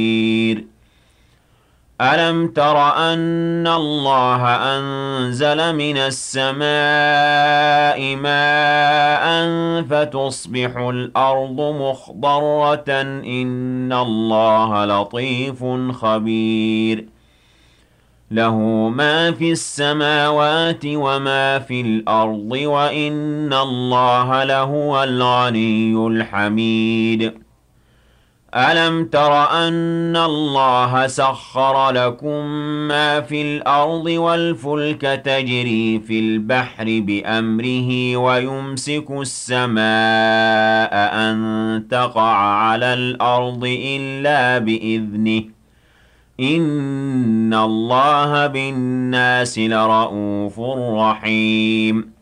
أَلَمْ تَرَ أَنَّ اللَّهَ أَنزَلَ مِنَ السَّمَاءِ مَاءً فَتُصْبِحُ الْأَرْضُ مُخْضَرَّةً ۗ إِنَّ اللَّهَ لَطِيفٌ خَبِيرٌ لَهُ مَا فِي السَّمَاوَاتِ وَمَا فِي الْأَرْضِ ۗ وَإِنَّ اللَّهَ لَهُوَ الْغَنِيُّ الْحَمِيدُ أَلَمْ تَرَ أَنَّ اللَّهَ سَخَّرَ لَكُم مَّا فِي الْأَرْضِ وَالْفُلْكَ تَجْرِي فِي الْبَحْرِ بِأَمْرِهِ وَيُمْسِكُ السَّمَاءَ أَن تَقَعَ عَلَى الْأَرْضِ إِلَّا بِإِذْنِهِ ۗ إِنَّ اللَّهَ بِالنَّاسِ لَرَءُوفٌ رَّحِيمٌ